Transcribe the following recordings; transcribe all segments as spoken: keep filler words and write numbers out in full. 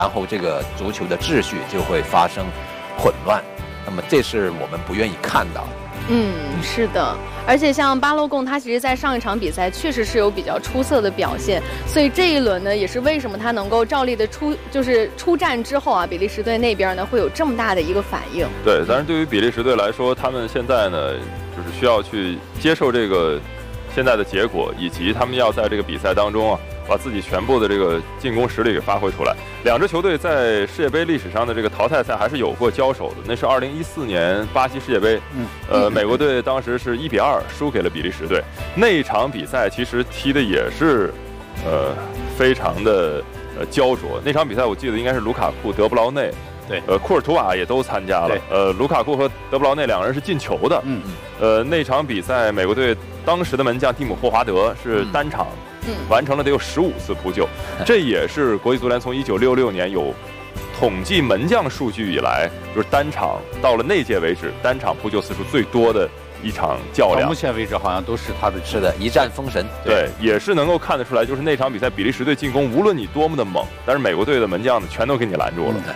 然后这个足球的秩序就会发生混乱。那么这是我们不愿意看到的。 嗯，是的，而且像巴洛贡，他其实在上一场比赛确实是有比较出色的表现，所以这一轮呢，也是为什么他能够照例的出，就是出战之后啊，比利时队那边呢会有这么大的一个反应。 对，但是对于比利时队来说，他们现在呢，就是需要去接受这个现在的结果，以及他们要在这个比赛当中啊，把自己全部的这个进攻实力给发挥出来。两支球队在世界杯历史上的这个淘汰赛还是有过交手的，那是二零一四年巴西世界杯， 嗯， 呃，美国队当时是一比二输给了比利时队。那一场比赛其实踢的也是，呃，非常的呃焦灼。那场比赛我记得应该是卢卡库、德布劳内。 对， 呃，库尔图瓦也都参加了。呃，卢卡库和德布劳内两个人是进球的。 嗯嗯。呃，那场比赛，美国队当时的门将蒂姆·霍华德是单场完成了得有十五次扑救，嗯、这也是国际足联从一九六六年有统计门将数据以来，就是单场到了那届为止，单场扑救次数最多的一场较量。 到目前为止，好像都是他的。 是的，一战封神。 对，也是能够看得出来，就是那场比赛，比利时队进攻无论你多么的猛，但是美国队的门将呢，全都给你拦住了。 嗯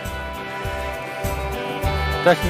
但是，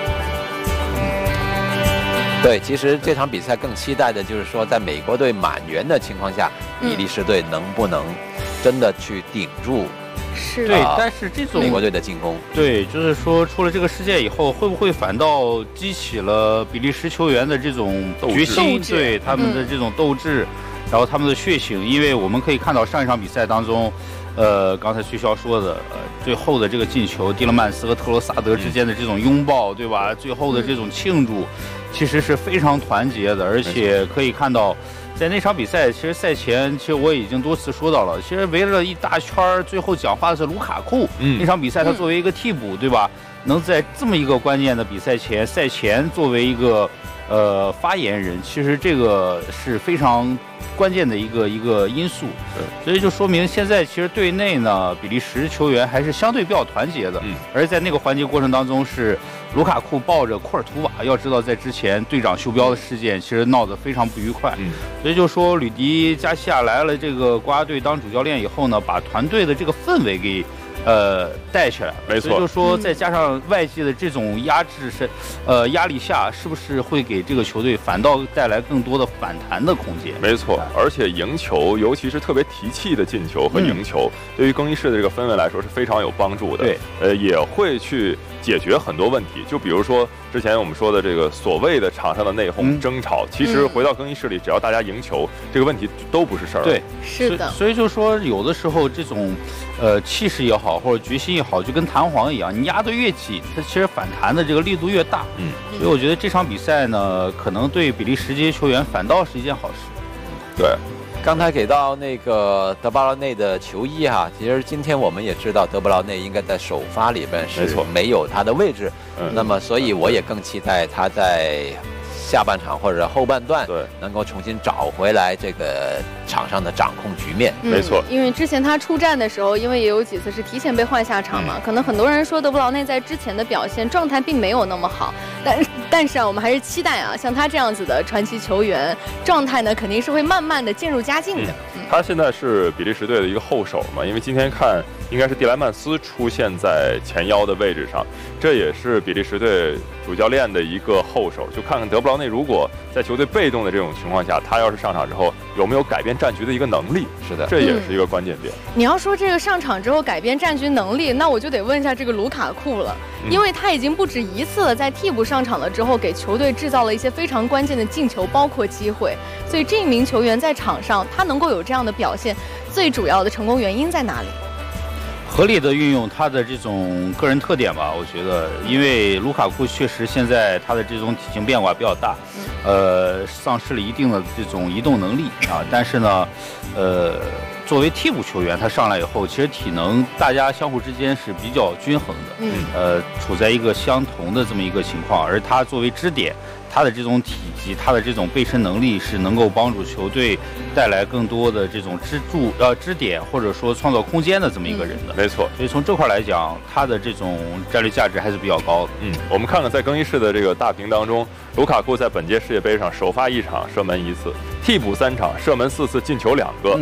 对，其实这场比赛更期待的就是说，在美国队满员的情况下，比利时队能不能真的去顶住？ 是对，但是这种美国队的进攻， 对，就是说出了这个事件以后，会不会反倒激起了比利时球员的这种决心，对他们的这种斗志，然后他们的血性？因为我们可以看到上一场比赛当中。呃，刚才徐潇说的，呃，最后的这个进球，蒂勒曼斯和特罗萨德之间的这种拥抱，对吧？最后的这种庆祝，其实是非常团结的，而且可以看到，在那场比赛，其实赛前，其实我已经多次说到了，其实围了一大圈，最后讲话的是卢卡库。嗯，那场比赛他作为一个替补，对吧？能在这么一个关键的比赛前，赛前作为一个呃发言人，其实这个是非常关键的一个一个因素，所以就说明现在其实队内呢，比利时球员还是相对比较团结的。嗯，而在那个环节过程当中，是卢卡库抱着库尔图瓦。要知道，在之前队长袖标的事件，其实闹得非常不愉快。嗯，所以就说吕迪加西亚来了这个国家队当主教练以后呢，把团队的这个氛围给。呃，带起来， 没错。 所以就说，再加上外界的这种压制是，呃，压力下，是不是会给这个球队反倒带来更多的反弹的空间？ 没错，而且赢球，尤其是特别提气的进球和赢球，嗯、对于更衣室的这个氛围来说是非常有帮助的。 对， 呃，也会去解决很多问题。就比如说之前我们说的这个所谓的场上的内讧、嗯、争吵，其实回到更衣室里，只要大家赢球，这个问题都不是事儿。 对， 是的。 所以就说，有的时候这种，呃，气势也好。或者决心也好，就跟弹簧一样，你压得越紧，它其实反弹的这个力度越大。嗯，所以我觉得这场比赛呢，可能对比利时这些球员反倒是一件好事。 对， 刚才给到那个德布劳内的球衣哈，其实今天我们也知道德布劳内应该在首发里边是没有他的位置，嗯、那么所以我也更期待他在下半场或者后半段，对，能够重新找回来这个场上的掌控局面。 嗯、没错， 因为之前他出战的时候，因为也有几次是提前被换下场嘛，嗯、可能很多人说德布劳内在之前的表现状态并没有那么好，但但是啊，我们还是期待啊，像他这样子的传奇球员，状态呢肯定是会慢慢的渐入佳境的。 嗯、他现在是比利时队的一个后手嘛，因为今天看应该是蒂莱曼斯出现在前腰的位置上，这也是比利时队主教练的一个后手，就看看德布劳内如果在球队被动的这种情况下，他要是上场之后有没有改变战局的一个能力。 是的， 这也是一个关键点。 嗯、你要说这个上场之后改变战局能力，那我就得问一下这个卢卡库了，因为他已经不止一次了在替补上场了之后，给球队制造了一些非常关键的进球，包括机会。所以这一名球员在场上他能够有这样的表现，最主要的成功原因在哪里？ 合理的运用他的这种个人特点吧，我觉得，因为卢卡库确实现在他的这种体型变化比较大，呃，丧失了一定的这种移动能力啊。但是呢，呃，作为替补球员，他上来以后，其实体能大家相互之间是比较均衡的，嗯，呃，处在一个相同的这么一个情况，而他作为支点。他的这种体积，他的这种背身能力是能够帮助球队带来更多的这种支柱、呃支点，或者说创造空间的这么一个人的。 没错， 所以从这块来讲，他的这种战略价值还是比较高的。 嗯，我们看看在更衣室的这个大屏当中，卢卡库在本届世界杯上首发一场射门一次，替补三场射门四次，进球两个。嗯。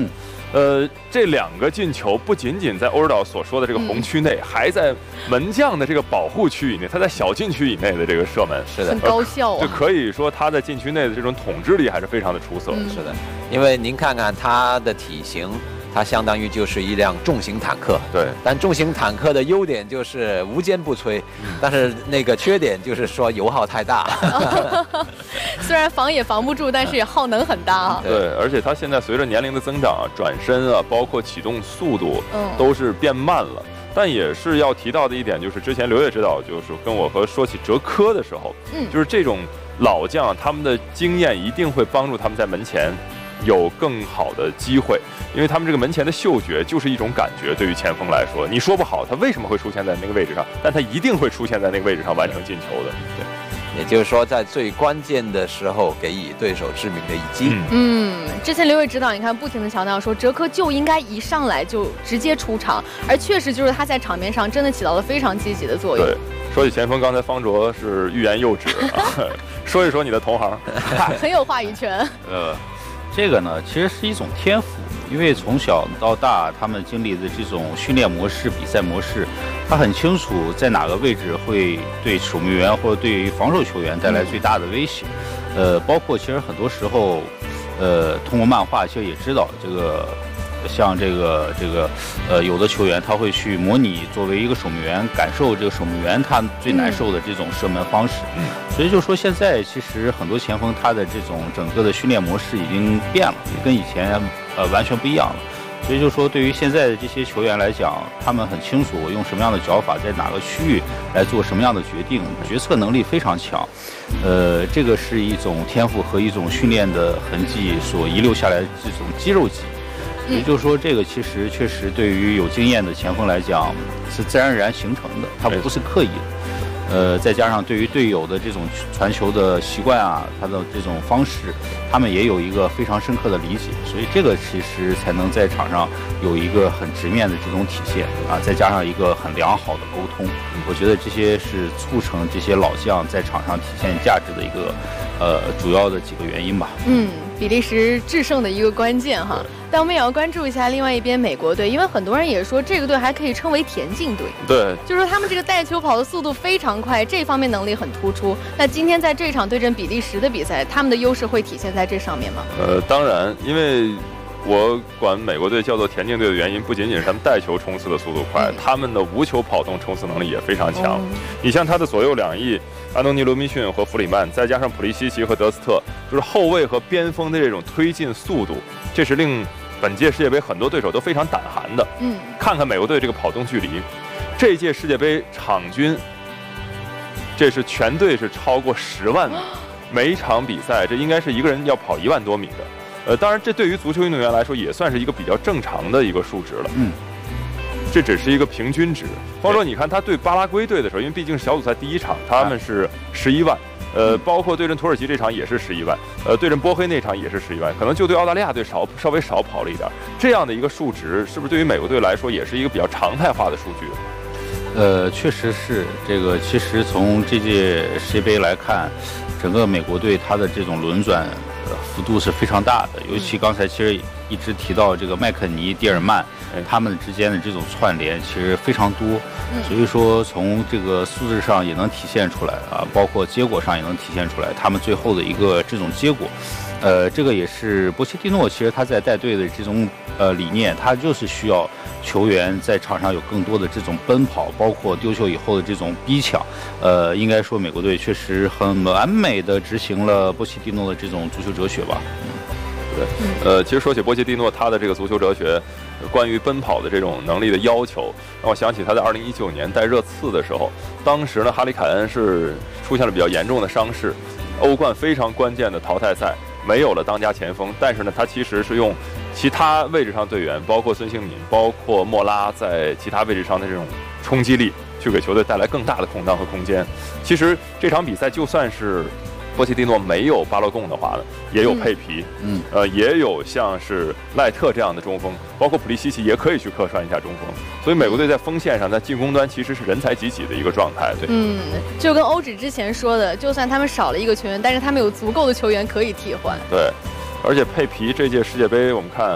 呃，这两个进球不仅仅在欧指导所说的这个红区内，嗯、还在门将的这个保护区以内，他在小禁区以内的这个射门， 是的， 很高效啊。 就可以说他在禁区内的这种统治力还是非常的出色。 嗯、是的，因为您看看他的体型。它相当于就是一辆重型坦克， 对。 但重型坦克的优点就是无坚不摧，嗯、但是那个缺点就是说油耗太大。 虽然防也防不住，但是也耗能很大啊。 对，而且它现在随着年龄的增长啊，转身啊，包括启动速度，嗯，都是变慢了。但也是要提到的一点，就是之前刘烨指导就是跟我和说起哲科的时候，嗯，就是这种老将他们的经验一定会帮助他们在门前有更好的机会，因为他们这个门前的嗅觉就是一种感觉，对于前锋来说，你说不好他为什么会出现在那个位置上，但他一定会出现在那个位置上完成进球的。 对，也就是说在最关键的时候给予对手致命的一击。 嗯，之前刘烨指导你看不停的强调说哲科就应该一上来就直接出场，而确实就是他在场面上真的起到了非常积极的作用。 对，说起前锋，刚才方卓是欲言又止说一说你的同行很有话语权。 呃这个呢，其实是一种天赋，因为从小到大，他们经历的这种训练模式、比赛模式，他很清楚在哪个位置会对守门员或者对于防守球员带来最大的威胁。呃，包括其实很多时候，呃，通过漫画其实也知道这个。像这个这个，呃，有的球员他会去模拟作为一个守门员，感受这个守门员他最难受的这种射门方式。嗯，所以就说现在其实很多前锋他的这种整个的训练模式已经变了，也跟以前呃完全不一样了。所以就说对于现在的这些球员来讲，他们很清楚我用什么样的脚法，在哪个区域来做什么样的决定，决策能力非常强。呃，这个是一种天赋和一种训练的痕迹所遗留下来的这种肌肉记忆。也就是说，这个其实确实对于有经验的前锋来讲是自然而然形成的，它不是刻意的。呃，再加上对于队友的这种传球的习惯啊，他的这种方式，他们也有一个非常深刻的理解，所以这个其实才能在场上有一个很直面的这种体现啊，再加上一个很良好的沟通，我觉得这些是促成这些老将在场上体现价值的一个呃主要的几个原因吧。 嗯，比利时制胜的一个关键哈。但我们也要关注一下另外一边美国队，因为很多人也说这个队还可以称为田径队。 对， 就是说他们这个带球跑的速度非常快，这方面能力很突出。那今天在这场对阵比利时的比赛，他们的优势会体现在这上面吗？ 呃，当然，因为我管美国队叫做田径队的原因，不仅仅是他们带球冲刺的速度快，嗯、他们的无球跑动冲刺能力也非常强。嗯、你像他的左右两翼，安东尼·罗密逊和弗里曼，再加上普利西奇和德斯特，就是后卫和边锋的这种推进速度，这是令本届世界杯很多对手都非常胆寒的。嗯，看看美国队这个跑动距离，这届世界杯场均，这是全队是超过十万米，每一场比赛这应该是一个人要跑一万多米的。呃，当然这对于足球运动员来说也算是一个比较正常的一个数值了。嗯，这只是一个平均值。方说，你看他对巴拉圭队的时候，因为毕竟是小组赛第一场，他们是十一万。呃，包括对阵土耳其这场也是十一万，呃，对阵波黑那场也是十一万，可能就对澳大利亚队少稍微少跑了一点。这样的一个数值，是不是对于美国队来说也是一个比较常态化的数据？ 呃，确实是这个。其实从这届世界杯来看，整个美国队它的这种轮转幅度是非常大的，尤其刚才其实一直提到这个麦肯尼、蒂尔曼，他们之间的这种串联其实非常多，所以说从这个素质上也能体现出来啊，包括结果上也能体现出来，他们最后的一个这种结果。呃，这个也是波切蒂诺其实他在带队的这种呃理念，他就是需要球员在场上有更多的这种奔跑，包括丢球以后的这种逼抢。呃，应该说美国队确实很完美的执行了波切蒂诺的这种足球哲学吧。嗯， 对。呃，其实说起波切蒂诺他的这个足球哲学，关于奔跑的这种能力的要求，让我想起他在二零一九年带热刺的时候，当时呢哈里凯恩是出现了比较严重的伤势，欧冠非常关键的淘汰赛。没有了当家前锋，但是呢，他其实是用其他位置上队员，包括孙兴敏，包括莫拉，在其他位置上的这种冲击力，去给球队带来更大的空档和空间。其实这场比赛就算是波切蒂诺没有巴洛贡的话呢，也有佩皮，嗯，呃，也有像是赖特这样的中锋，包括普利西奇也可以去客串一下中锋。所以美国队在锋线上，在进攻端其实是人才济济的一个状态。对， 嗯，就跟欧指之前说的，就算他们少了一个球员，但是他们有足够的球员可以替换。 对，而且佩皮这届世界杯，我们看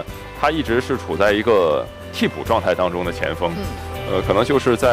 他一直是处在一个替补状态当中的前锋，呃，可能就是在